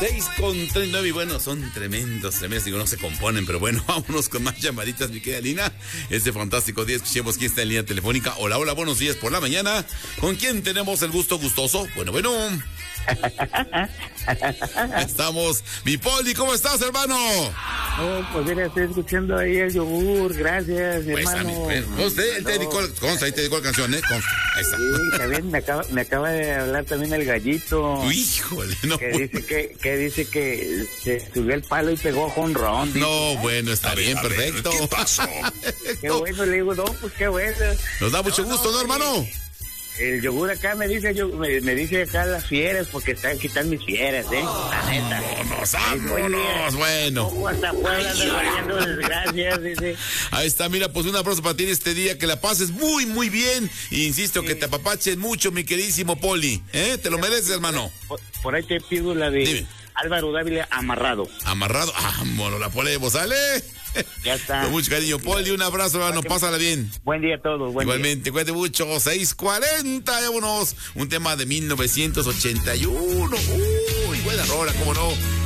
6:39 y bueno, son tremendos, digo, no se componen, pero bueno, vámonos con más llamaditas, mi querida Lina. Este fantástico día, escuchemos quién está en línea telefónica. Hola, hola, buenos días por la mañana. ¿Con quién tenemos el gusto gustoso? Bueno. Estamos. Mi Poli, ¿cómo estás, hermano? Oh, pues mira, estoy escuchando ahí el yogur, gracias, pues, hermano. Él te dedicó, ahí te dedicó la canción, ¿eh? Consta, ahí está. Sí, también me acaba de hablar también el gallito. Híjole, no. Que dice que se subió el palo y pegó jonrón. No, bueno, está bien, perfecto. ¿Qué pasó? Qué bueno, le digo, no, pues qué bueno. Nos da mucho gusto, ¿no, hermano? El yogur acá me dice acá las fieras, porque están quitando mis fieras, la neta. Vámonos, bueno. ¿Cómo hasta Puebla andan haciendo desgracias? Dice. Ahí está, mira, pues un abrazo para ti en este día, que la pases muy, muy bien. Y insisto, que te apapachen mucho, mi queridísimo Poli, ¿eh? Te lo mereces, hermano. Por ahí te pido la de Dime. Álvaro Dávila, Amarrado. Amarrado, bueno, la ponemos, ¿sale? Ya está. Con mucho cariño, Poli, un abrazo, hermano, pásala bien. Buen día a todos, Igualmente, cuídate mucho, 6:40, vámonos. Un tema de 1981. Uy, buena rola, cómo no.